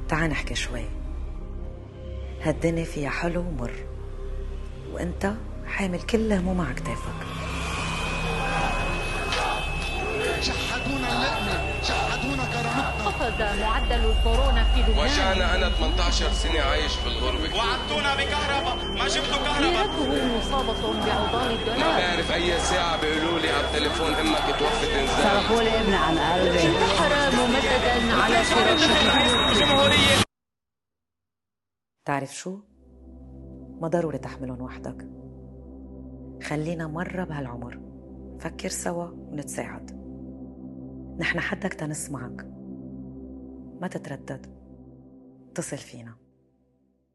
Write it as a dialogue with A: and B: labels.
A: تعال نحكي شوي. هالدنيا فيها حلو ومر، وانت حامل كل هموم على كتافك.
B: شحدونا اللقمة، شحدونا كرامتنا.
C: خفض معدل الكورونا في لبنان.
D: وجعنا، أنا 18 سنة عايش في الغربة.
E: وعدتونا بكهرباء، ما جبتوا كهرباء.
C: ليرته مصابة بعضال الدولار.
D: ما بعرف أي ساعة بيقولوا لي على التليفون إمك توفت إنزال.
F: صرفوا لي ابن عن قلبي.
C: انتحر ممددا على فراشه.
A: تعرف شو؟ ما ضروري تحملهم وحدك. خلينا مرة بهالعمر فكر سوا ونتساعد. نحن حدك تنسمعك، ما تتردد، اتصل فينا.